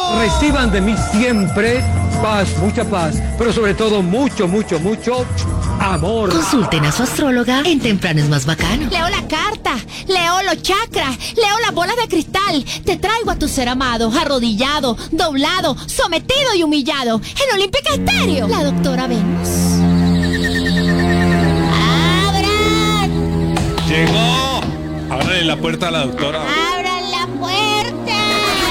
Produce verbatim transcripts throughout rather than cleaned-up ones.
Reciban de mí siempre paz, mucha paz, pero sobre todo mucho, mucho, mucho amor. Consulten a su astróloga en Temprano es Más Bacano. Leo la carta, leo los chakras, leo las bolas de cristal. Te traigo a tu ser amado, arrodillado, doblado, sometido y humillado. En Olímpica Estéreo, la doctora Venus. ¡Abran! Llegó. Ábrale la puerta a la doctora. ¡Abran la puerta!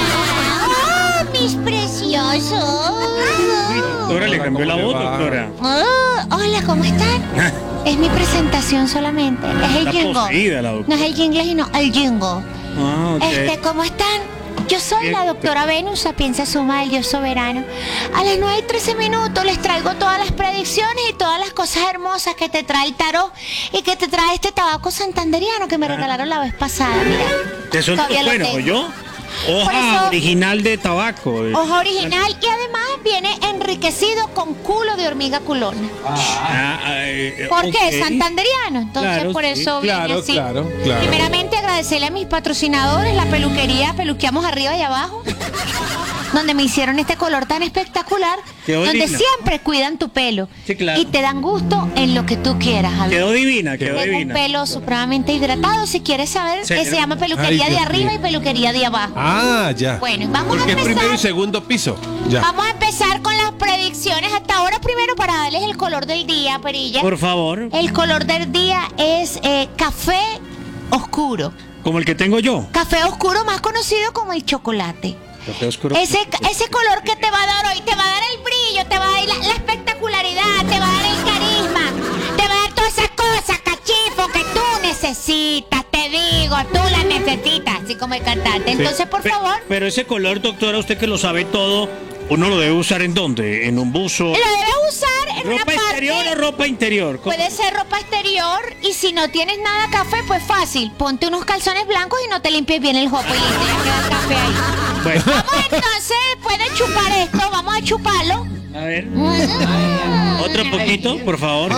¡Oh, mis preciosos! Doctora, le cambió la voz, doctora. Oh, hola, ¿cómo están? Es mi presentación solamente. Es el Está jingle. poseída la No doctora. es el jingle, sino el jingle. Ah, ok. Este, ¿cómo están? Yo soy Bien. la doctora Venus, Sapienza Suma del Dios Soberano. A las nueve y trece minutos les traigo todas las predicciones y todas las cosas hermosas que te trae el tarot y que te trae este tabaco santanderiano que me regalaron la vez pasada. Mira. Eso es todavía lo bueno, tengo. ¿yo? Por Hoja eso- original de tabaco. eh. Hoja original y además viene enriquecido con culo de hormiga culona. Ah, eh, ¿Por ok. qué? Santanderiano. Entonces Claro, por sí, eso viene claro, así. claro, claro. Primeramente agradecerle a mis patrocinadores, la peluquería, peluqueamos arriba y abajo, donde me hicieron este color tan espectacular, Quedó donde divina. siempre cuidan tu pelo Sí, claro. y te dan gusto en lo que tú quieras, Javier. Quedó divina, quedó Tengo un divina. pelo supremamente hidratado, si quieres saber, Sí, que se llama peluquería Ay, de Dios arriba mío. y peluquería de abajo. Ah, ya. Bueno, vamos Porque a es empezar. primero y segundo piso. Ya. Vamos a empezar con las predicciones hasta ahora, primero para darles el color del día, Perilla. Por favor, El color del día es eh, café oscuro. como el que tengo yo. Café oscuro más conocido como el chocolate. Café oscuro. Ese, ese color que te va a dar hoy, te va a dar el brillo, te va a dar la, la espectacularidad, te va a dar el carisma, te va a dar todas esas cosas, cachifo, que tú necesitas, te digo, tú las necesitas, así como el cantante. Entonces, por Pe- favor, Pero ese color, doctora, usted que lo sabe todo, ¿uno lo debe usar en dónde? ¿En un buzo? lo debes usar en una ¿Ropa exterior parte. o ropa interior? ¿Cómo? Puede ser ropa exterior y si no tienes nada café, pues fácil. Ponte unos calzones blancos y no te limpies bien el jopo y listo, ya queda el café ahí. Bueno, Vamos entonces, pueden chupar esto, vamos a chuparlo. a ver. Mm. Otro poquito, por favor.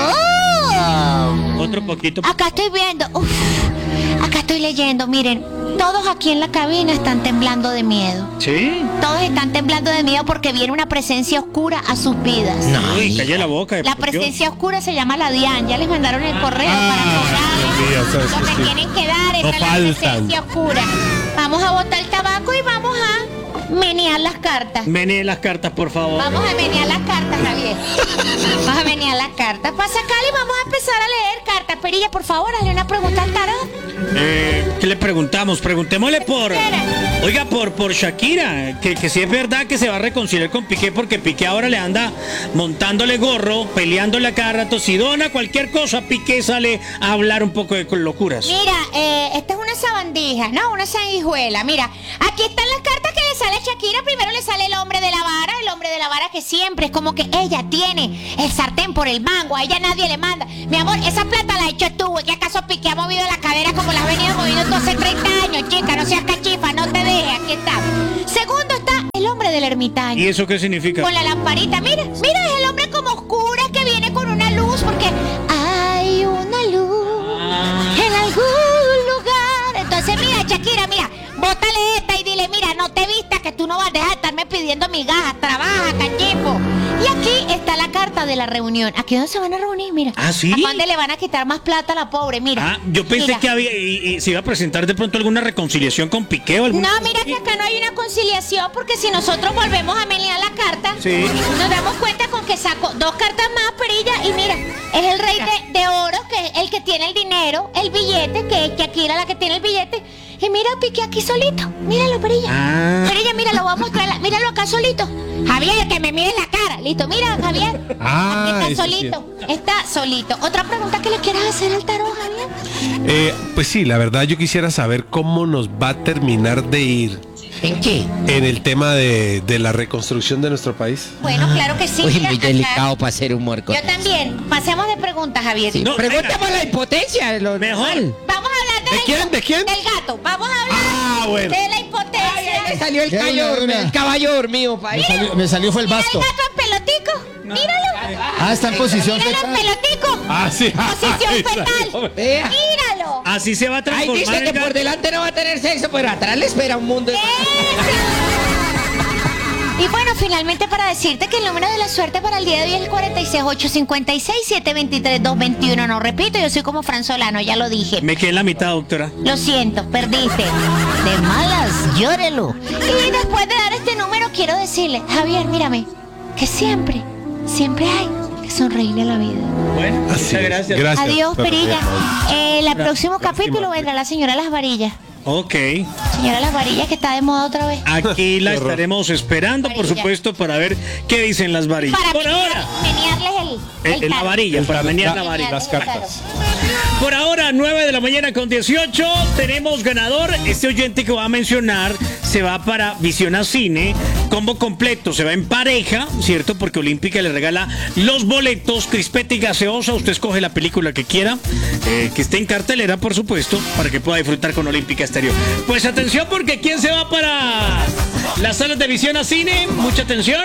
Oh. Otro poquito. Acá estoy viendo, uf, acá estoy leyendo, miren, todos aquí en la cabina están temblando de miedo. ¿Sí? Todos están temblando de miedo porque viene una presencia oscura a sus vidas. Uy, calle la boca. La por Dios. presencia oscura se llama la DIAN. Ya les mandaron el correo para Dios mío, cobrarles eso lo sí, que sí. tienen que dar. Esa No es la faltan. presencia oscura. Vamos a botar el tabaco y vamos a menear las cartas. Menee las cartas, por favor. Vamos a menear las cartas, Javier. Vamos a menear las cartas. Pasa Cali, vamos a empezar a leer cartas. Perilla, por favor, hazle una pregunta al tarot. Eh, ¿Qué le preguntamos? Preguntémosle por... Espera. Oiga, por, por Shakira, que, que si es verdad que se va a reconciliar con Piqué, porque Piqué ahora le anda montándole gorro, peleándole a cada rato. Si dona cualquier cosa, Piqué sale a hablar un poco de locuras. Mira, eh, esta es una sabandija, ¿no? Una sanguijuela. Mira, aquí están las cartas que le sale a Shakira. Primero le sale el hombre de la vara, el hombre de la vara que siempre es como que ella tiene el sartén por el mango, a ella nadie le manda. Mi amor, esa plata la he hecho tú. ¿Qué acaso Piqué ha movido la cadera como la has venido moviendo tú hace treinta años, chica? No seas cachifa, no te dejes, aquí está. Segundo está el hombre del ermitaño. ¿Y eso qué significa? Con la lamparita, mira, mira, es el hombre como oscura que viene con una luz, porque hay una luz en algún lugar. Entonces, mira, Shakira, mira, bótale esta y dile, mira, no te vistas que tú no vas a dejar de estarme pidiendo migajas, trabaja, cachifo. Y aquí está la carta de la reunión. ¿Aquí dónde se van a reunir? Mira. ¿Ah, sí? ¿A dónde le van a quitar más plata a la pobre? Mira. Ah, yo pensé Mira. que había y, y se iba a presentar de pronto alguna reconciliación con Piqué o alguna No, cosa mira así. que acá no hay una conciliación porque si nosotros volvemos a menear la carta, Sí. nos damos cuenta con que saco dos cartas más, Perilla, y mira, es el rey de, de oro, que es el que tiene el dinero, el billete, que es Shakira la que tiene el billete, y mira, Piqué aquí solito, míralo, Perilla. Ah. Perilla, mira, lo voy a mostrar, míralo acá solito. Javier, que me mires la cara, listo, mira, Javier. Ah, aquí está eso sí. solito, está solito. Otra pregunta que le quieras hacer al tarot, Javier. Eh, pues sí, la verdad yo quisiera saber cómo nos va a terminar de ir ¿En qué? en el tema de, de la reconstrucción de nuestro país. Bueno, claro que sí. Uy, mira, muy acá. delicado para hacer humor con Yo también. Pasemos de preguntas, Javier. Sí, No, pregunta venga. por la impotencia. Lo Mejor. normal. Vamos a hablar ¿De del quién? ¿De quién? Del gato. Vamos a hablar Ah, bueno. de la impotencia. Me salió el, De una, caballo, de una. el caballo dormido, país. Me salió, me salió fue el Mira el basto. gato en pelotico. Míralo. Ah, está en posición Míralo en fetal. pelotico. Ah, sí. Posición Ay, fetal. salió. Vea. Míralo. Así se va a Ahí transformar dice el que por gato. delante no va a tener sexo, pero atrás le espera un mundo. de- Eso. finalmente para decirte que el número de la suerte para el día de hoy es el cuarenta y seis, ochocientos cincuenta y seis, setecientos veintitrés, doscientos veintiuno. No repito, yo soy como Fran Solano, ya lo dije. Me quedé en la mitad, doctora. Lo siento, perdiste. De malas, llórelo. Y después de dar este número, quiero decirle, Javier, mírame, que siempre, siempre hay que sonreírle a la vida. Bueno, Así muchas es. gracias. Gracias. Adiós, Pero- Perilla. Eh, el próximo Próximo. capítulo vendrá la señora Las Varillas. Ok. Señora Las Varillas, que está de moda otra vez. Aquí la Qué horror. estaremos esperando, por Varilla. supuesto, para ver qué dicen las varillas. Para Por ahora, menearles el, eh, el en la tarot. varilla, para menear la la- varilla. las cartas. Por ahora, nueve de la mañana con dieciocho, tenemos ganador. Este oyente que va a mencionar se va para Visión a Cine, combo completo, se va en pareja, ¿cierto? Porque Olímpica le regala los boletos, crispeta y gaseosa. Usted escoge la película que quiera, eh, que esté en cartelera, por supuesto, para que pueda disfrutar con Olímpica Estéreo. Pues atención, porque ¿quién se va para las salas de Visión a Cine? Mucha atención.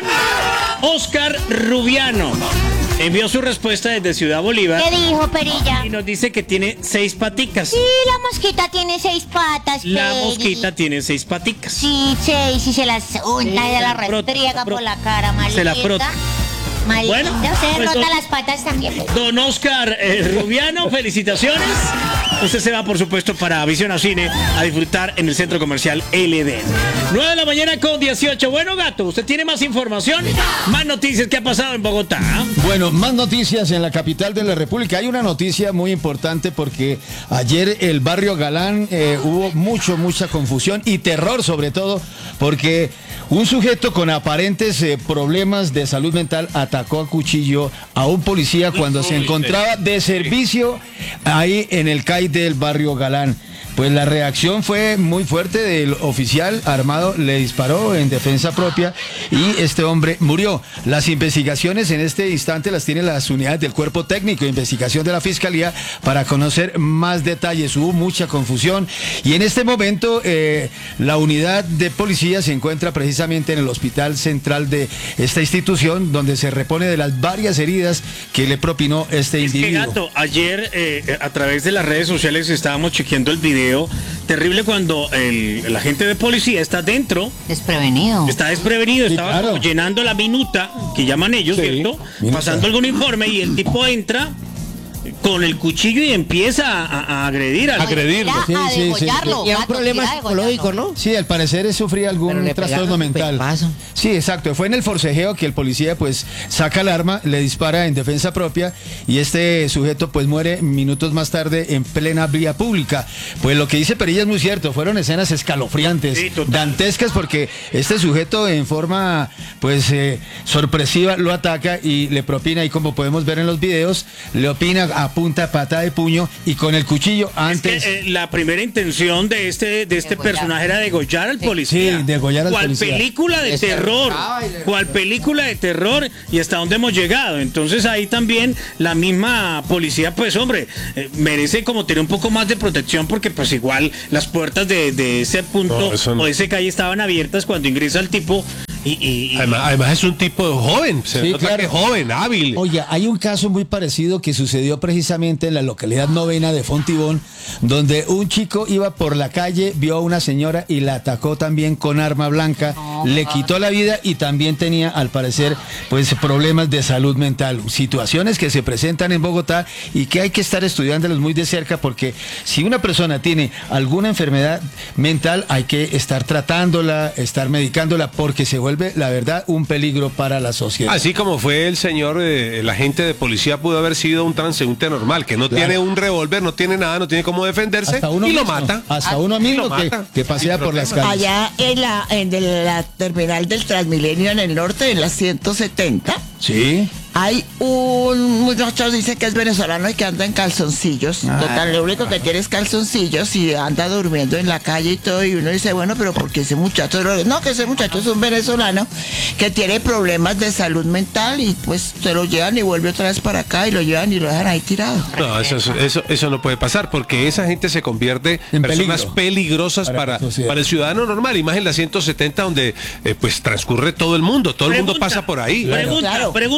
Oscar Rubiano envió su respuesta desde Ciudad Bolívar ¿Qué dijo, Perilla? y nos dice que tiene seis paticas. Sí, la mosquita tiene seis patas, La Peri. mosquita tiene seis paticas. Sí, seis, y se las unta y se las la frota, restriega la por frota. la cara, malita. Se la frota. Malita, Bueno, se pues, rota don- las patas también. Peri. Don Oscar eh, Rubiano, felicitaciones. Usted se va, por supuesto, para Visión a Cine a disfrutar en el Centro Comercial L D. nueve de la mañana con dieciocho. Bueno, gato, ¿usted tiene más información? Más noticias que ha pasado en Bogotá. Bueno, más noticias en la capital de la República. Hay una noticia muy importante porque ayer el barrio Galán eh, hubo mucho, mucha confusión y terror sobre todo porque un sujeto con aparentes eh, problemas de salud mental atacó a cuchillo a un policía cuando se encontraba de servicio ahí en el C A I del barrio Galán. Pues la reacción fue muy fuerte del oficial armado, le disparó en defensa propia y este hombre murió. Las investigaciones en este instante las tienen las unidades del Cuerpo Técnico de Investigación de la Fiscalía para conocer más detalles. Hubo mucha confusión y en este momento eh, la unidad de policía se encuentra precisamente en el hospital central de esta institución donde se repone de las varias heridas que le propinó este Es que, individuo. gato, ayer eh, a través de las redes sociales estábamos chequeando el video terrible cuando el, el agente de policía está dentro, Desprevenido. está desprevenido, Sí, estaba claro. como llenando la minuta que llaman ellos, Sí, ¿cierto? minuta. Pasando algún informe y el tipo entra con el cuchillo y empieza a, a agredir al Agredirlo. A Sí, sí, sí. degollarlo, Y es un gato, problema tira a psicológico, degollarlo. ¿no? Sí, al parecer sufría Pero algún le trastorno pegaron un mental. pepazo. Sí, exacto. Fue en el forcejeo que el policía pues saca el arma, le dispara en defensa propia y este sujeto pues muere minutos más tarde en plena vía pública. Pues lo que dice Perilla es muy cierto, fueron escenas escalofriantes, Sí, total. dantescas porque este sujeto en forma pues eh, sorpresiva lo ataca y le propina y como podemos ver en los videos, le opina a punta pata de puño y con el cuchillo Es antes... que, eh, la primera intención de este de este Degollar. personaje era degollar al policía. Sí, degollar al ¿Cuál policía. película de Este terror? ahorcaba y le- ¿Cuál película de terror? Y hasta dónde hemos llegado. Entonces ahí también la misma policía, pues hombre, eh, merece como tener un poco más de protección porque pues igual las puertas de, de ese punto No, eso no. o de ese calle estaban abiertas cuando ingresa el tipo y... y- y- Además, además es un tipo joven, se Sí, nota claro. que joven, hábil. Oye, hay un caso muy parecido que sucedió precisamente en la localidad novena de Fontibón, donde un chico iba por la calle, vio a una señora y la atacó también con arma blanca, le quitó la vida y también tenía, al parecer, pues problemas de salud mental. Situaciones que se presentan en Bogotá y que hay que estar estudiándolas muy de cerca porque si una persona tiene alguna enfermedad mental, hay que estar tratándola, estar medicándola porque se vuelve, la verdad, un peligro para la sociedad. Así como fue el señor, eh, el agente de policía pudo haber sido un transeúnte normal, que no Claro. tiene un revólver, no tiene nada, no tiene cómo defenderse Hasta uno y lo mismo, mata. Hasta uno Y mismo lo que, mata. que pasea Sin por las problema. calles. Allá en la, en de la terminal del Transmilenio en el norte, en la ciento setenta, Sí. hay un muchacho, dice que es venezolano y que anda en calzoncillos. Ah. Total, lo único que tiene es calzoncillos y anda durmiendo en la calle y todo. Y uno dice, bueno, pero ¿por qué ese muchacho? No, que ese muchacho es un venezolano que tiene problemas de salud mental y pues se lo llevan y vuelve otra vez para acá y lo llevan y lo dejan ahí tirado. No, eso, eso, eso, eso no puede pasar porque esa gente se convierte en En personas peligro. peligrosas Para para, la sociedad. para el ciudadano normal. Y más en la ciento setenta donde eh, pues transcurre todo el mundo, todo el mundo Pregunta, pasa por ahí. Pregunta, Claro. pregunta, ¿quién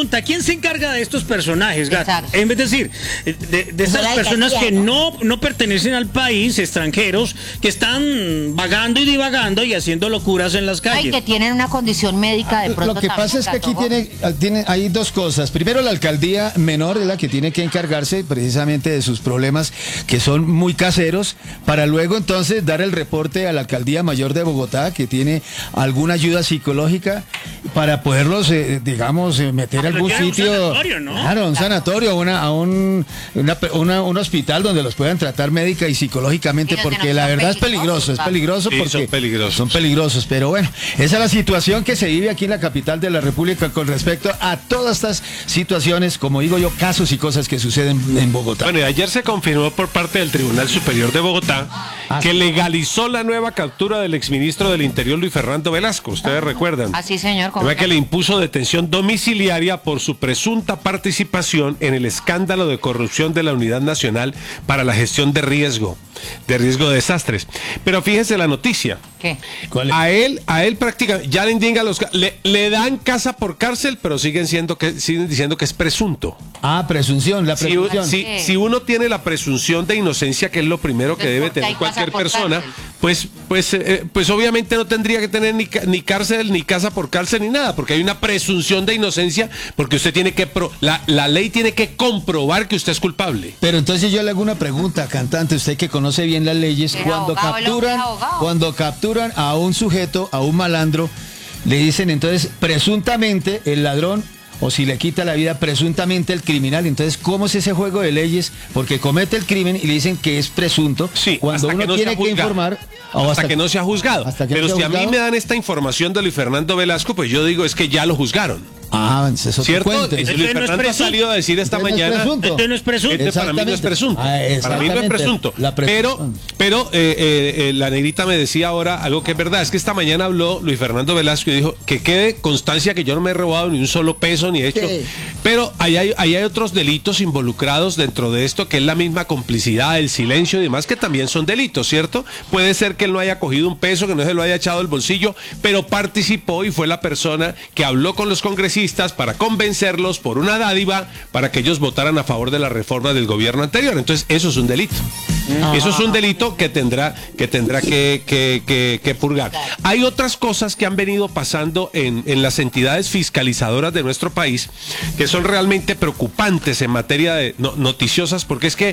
se encarga de estos personajes, Gato? Exacto. Es decir, de, de estas Hola, personas que Tatiana. no, no pertenecen al país, extranjeros, que están vagando y divagando y haciendo locuras en las calles. Ay, que tienen una condición médica de pronto. Lo que pasa también, es que aquí Gato. tiene, tiene, hay dos cosas. Primero, la alcaldía menor es la que tiene que encargarse precisamente de sus problemas que son muy caseros, para luego entonces dar el reporte a la alcaldía mayor de Bogotá, que tiene alguna ayuda psicológica para poderlos, eh, digamos, eh, meter a Ah, pero algún tienen un sitio. sanatorio, ¿no? Claro, un sanatorio, una, a un, una- una- un hospital donde los puedan tratar médica y psicológicamente, Y donde porque no la sean verdad es peligroso, peligrosos, es peligroso Sí, porque son peligrosos. son peligrosos, pero bueno, esa es la situación que se vive aquí en la capital de la República con respecto a todas estas situaciones, como digo yo, casos y cosas que suceden en Bogotá. Bueno, y ayer se confirmó por parte del Tribunal Superior de Bogotá Ah, que sí. legalizó la nueva captura del exministro del Interior, Luis Fernando Velasco. Ustedes recuerdan. Así, señor. ¿cómo Fue no? que le impuso detención domiciliaria por su presunta participación en el escándalo de corrupción de la Unidad Nacional para la Gestión de Riesgo, de riesgo de desastres. Pero fíjese la noticia. ¿Qué? ¿Cuál es? A él, a él prácticamente, ya le indican los ca- le, le dan casa por cárcel, pero siguen siendo que siguen diciendo que es presunto. Ah, presunción, la Si, presunción. si- Sí. si uno tiene la presunción de inocencia, que es lo primero que Entonces, debe ¿por qué tener hay casa cualquier por persona, cárcel? pues, pues, eh, pues obviamente no tendría que tener ni, ca- ni cárcel, ni casa por cárcel, ni nada, porque hay una presunción de inocencia, porque usted tiene que, pro- la, la ley tiene que comprobar que usted es culpable. Pero entonces yo le hago una pregunta, cantante, usted que conoce bien las leyes, Es cuando abogado, el hombre capturan, es abogado. cuando capturan a un sujeto, a un malandro, le dicen entonces presuntamente el ladrón, o si le quita la vida presuntamente el criminal. Entonces, ¿cómo es ese juego de leyes? Porque comete el crimen y le dicen que es presunto, Sí, cuando hasta uno que no tiene sea que juzgado. informar, o hasta, que no sea juzgado. hasta que no Pero sea si a mí juzgado. me dan esta información de Luis Fernando Velasco, pues yo digo es que ya lo juzgaron. Ah, ese es otro ¿Cierto? cuento. Luis Ese- Entonces no es Fernando ha presunto. salido a decir esta Entonces no es mañana. presunto. Entonces no es presunto. Este para mí no es presunto. Ah, Para mí no es exactamente. presunto. La Pero, presunción. pero eh, eh, eh, la negrita me decía ahora algo que es verdad. Es que esta mañana habló Luis Fernando Velasco y dijo que quede constancia que yo no me he robado ni un solo peso ni he hecho. Sí. Pero ahí hay, ahí hay otros delitos involucrados dentro de esto, que es la misma complicidad, el silencio y demás, que también son delitos, ¿cierto? Puede ser que él no haya cogido un peso, que no se lo haya echado al bolsillo, pero participó y fue la persona que habló con los congresistas para convencerlos por una dádiva para que ellos votaran a favor de la reforma del gobierno anterior. Entonces, eso es un delito. Eso es un delito que tendrá que tendrá que, que- que- que purgar. Hay otras cosas que han venido pasando en, en las entidades fiscalizadoras de nuestro país que son realmente preocupantes en materia de no- noticiosas, porque es que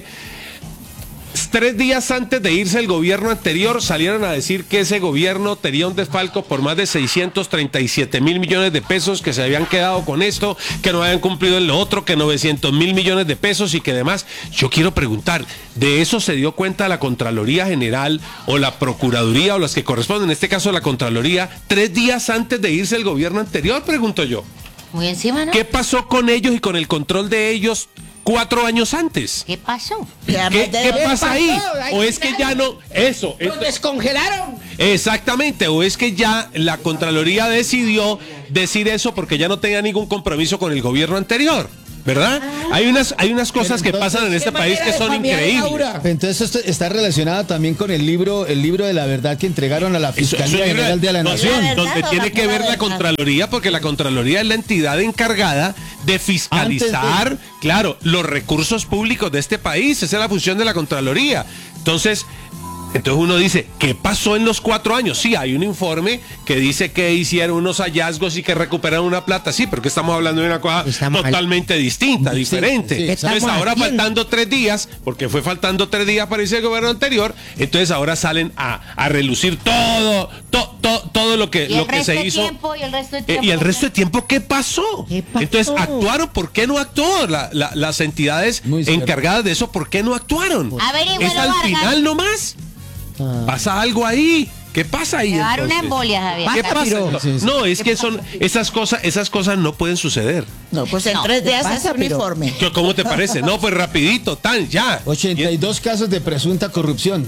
tres días antes de irse el gobierno anterior salieron a decir que ese gobierno tenía un desfalco por más de seiscientos treinta y siete mil millones de pesos, que se habían quedado con esto, que no habían cumplido en lo otro, que novecientos mil millones de pesos y que demás. Yo quiero preguntar, ¿de eso se dio cuenta la Contraloría General o la Procuraduría o las que corresponden, en este caso la Contraloría, tres días antes de irse el gobierno anterior? Pregunto yo. Muy encima, ¿no? ¿Qué pasó con ellos y con el control de ellos cuatro años antes? ¿Qué pasó? Ya ¿Qué, más de- qué pasa ahí? pasó? ¿O es que ya no? Eso. ¡Los es- descongelaron! exactamente. ¿O es que ya la Contraloría decidió decir eso porque ya no tenía ningún compromiso con el gobierno anterior? ¿Verdad? Hay unas, hay unas cosas que entonces, pasan en este ¿qué país que manera de son famear a increíbles. Laura? Entonces esto está relacionado también con el libro, el libro de la verdad que entregaron a la Eso- eso Fiscalía es General de la donde- Nación. La verdad Donde o tiene la que pura ver la verdad. Contraloría, porque la Contraloría es la entidad encargada de fiscalizar, Antes claro, los recursos públicos de este país. Esa es la función de la Contraloría. Entonces, entonces uno dice, ¿qué pasó en los cuatro años? Sí, hay un informe que dice que hicieron unos hallazgos y que recuperaron una plata, sí, pero que estamos hablando de una cosa Estamos al- totalmente distinta, Sí, diferente. sí, Entonces estamos ahora haciendo. faltando tres días, porque fue faltando tres días para irse el gobierno anterior, entonces ahora salen a, a relucir todo, to- to- todo lo que, ¿Y el lo que resto se de hizo. tiempo? ¿Y el resto de Eh, tiempo? ¿Y el resto de tiempo qué pasó? ¿Qué pasó? Entonces, ¿actuaron? ¿Por qué no actuó? La- la- las entidades Muy cierto. encargadas de eso, ¿por qué no actuaron? Averígüelo, ¿Es al Vargas. final nomás? ¿Pasa algo ahí? ¿Qué pasa ahí? Le va a dar una entonces? embolia, Javier. ¿Qué pasa? Tiro. No, Sí, sí. no, es que son esas cosas, esas cosas no pueden suceder. No, pues en No, tres días pasa, es un pero- informe. ¿Qué- ¿Cómo te parece? No, pues rapidito, tan, ya. ochenta y dos casos de presunta corrupción.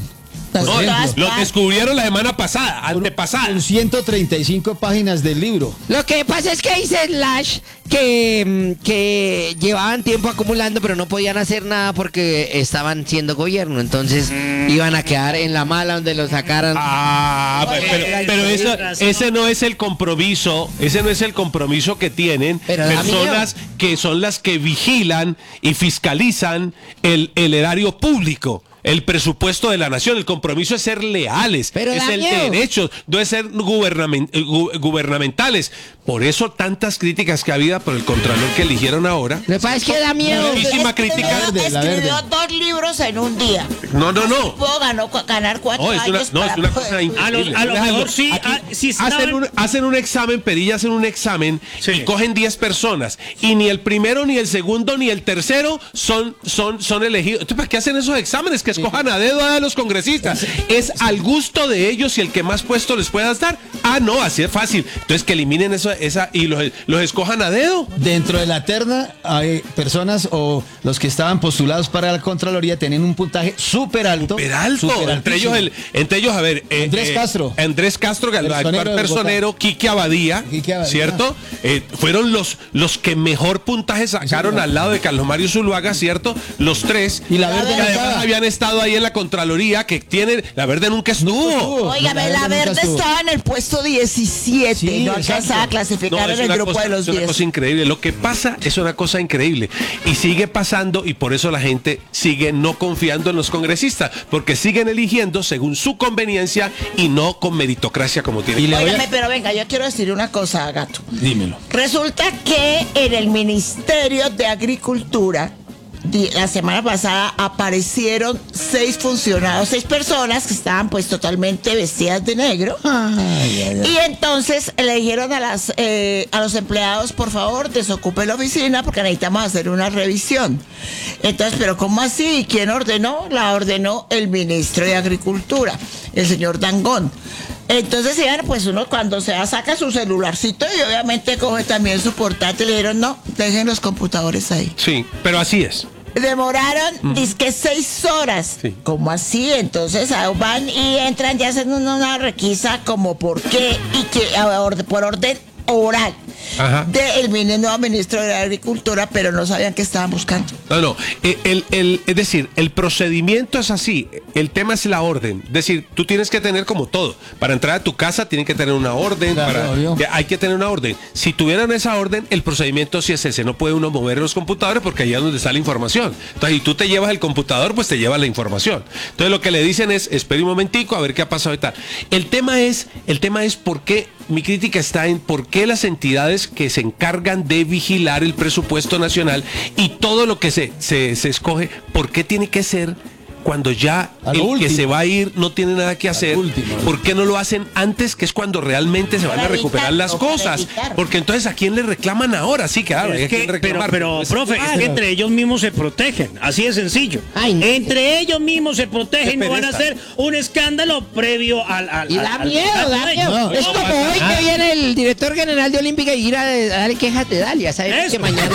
No, No, todas lo partes. descubrieron la semana pasada, antepasada. Con ciento treinta y cinco páginas del libro. Lo que pasa es que dice Slash que, mm, que llevaban tiempo acumulando, pero no podían hacer nada porque estaban siendo gobierno. Entonces iban a quedar en la mala donde lo sacaran. Ah, Oye, pero, pero tienes eso, razón. ese no es el compromiso, ese no es el compromiso que tienen Pero da personas que son las que vigilan y fiscalizan el, el erario público. El presupuesto de la nación, el compromiso es ser leales, Pero es da el miedo. de derechos, no es ser gubernamen- eh, gu- gubernamentales. Por eso tantas críticas que ha habido por el contralor que eligieron ahora. Lo que pasa es que da miedo. Muchísima crítica. La verde, la Escribió verde. dos libros en un día. No, no, no. Puedo ganó- ganar cuatro No, es una, años no, es para una poder- cosa increíble. A lo- a lo Alejandro, mejor sí, aquí ah, sí hacen, estaban- un, hacen un examen, Perilla hacen un examen Sí. y cogen diez personas y ni el primero, ni el segundo, ni el tercero son, son, son elegidos. Entonces, ¿para qué hacen esos exámenes? Que escojan a dedo a los congresistas. Es al gusto de ellos y el que más puesto les puedas dar. Ah, no, así es fácil. Entonces que eliminen eso, esa y los, los escojan a dedo. Dentro de la terna hay personas o los que estaban postulados para la Contraloría tienen un puntaje súper alto. Súper alto. súper Entre ellos, altísimo. el, entre ellos, a ver. eh, Andrés eh, Castro. Andrés Castro, el Personero actual de Bogotá. personero, Quique Abadía, Quique Abadía. ¿cierto? Eh, fueron los, los que mejor puntaje sacaron Sí, al lado de Carlos Mario Zuluaga, ¿cierto? Los tres. Y la verde que no además estaba. habían estado ahí en la Contraloría, que tiene. La verde nunca estuvo. estuvo. Óigame, la nunca verde estuvo. estaba en el puesto diecisiete. Sí, no exacto. alcanzaba a No, clasificar es en el una grupo cosa- de los es una diez. cosa increíble. Lo que pasa es una cosa increíble. Y sigue pasando y por eso la gente sigue no confiando en los congresistas. Porque siguen eligiendo según su conveniencia y no con meritocracia como tiene Y que le voy a- Óigame, pero venga, yo quiero decir una cosa, Gato. Dímelo. Resulta que en el Ministerio de Agricultura, di- la semana pasada aparecieron seis funcionarios, seis personas que estaban pues totalmente vestidas de negro. Ay, ay, ay. Y entonces le dijeron a, las, eh, a los empleados, por favor, desocupen la oficina porque necesitamos hacer una revisión. Entonces, ¿pero cómo así? ¿Quién ordenó? La ordenó el ministro de Agricultura, el señor Dangond. Entonces, iban, pues uno cuando se va saca su celularcito y obviamente coge también su portátil. Le dijeron, no, dejen los computadores ahí. Sí, pero así es. Demoraron, dizque seis horas. Sí. ¿Cómo así? Entonces ah, van y entran y hacen una, una requisa como por qué y que a orde- por orden oral Ajá. del mini- nuevo ministro de Agricultura, pero no sabían qué estaban buscando. No, no. El, el- el- es decir, el procedimiento es así. El tema es la orden. Es decir, tú tienes que tener como todo. Para entrar a tu casa tienen que tener una orden. Claro, para- obvio. ya, hay que tener una orden. Si tuvieran esa orden, el procedimiento sí es ese. No puede uno mover los computadores porque ahí es donde está la información. Entonces, si tú te llevas el computador, pues te llevas la información. Entonces, lo que le dicen es, espere un momentico a ver qué ha pasado y tal. El tema es, el tema es por qué, mi crítica está en por qué las entidades que se encargan de vigilar el presupuesto nacional y todo lo que se, se, se escoge, ¿por qué tiene que ser cuando ya A el lo que último. se va a ir no tiene nada que hacer? último. ¿Por qué no lo hacen antes, que es cuando realmente se van a Para recuperar evitar, las o para cosas? evitar. Porque entonces, ¿a quién le reclaman ahora? Sí, claro, hay Es a quién que, pero, reclamar. pero, Pues, profe, es claro. que entre ellos mismos se protegen, así de sencillo. Ay, no. Entre ellos mismos se protegen, Qué no van a pereza. hacer un escándalo previo al... al Y al- da al- miedo, al- da miedo. No, es no como pasa hoy nada. que viene el director general de Olímpica y ir a, a darle quejas de Dalia, ¿sabes? Eso. Que mañana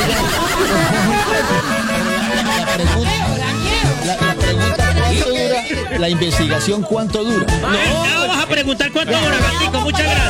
La pregunta, la, la pregunta, ¿cuánto dura? La investigación, ¿cuánto dura? Ya vamos a preguntar cuánto dura, Gatico, muchas gracias.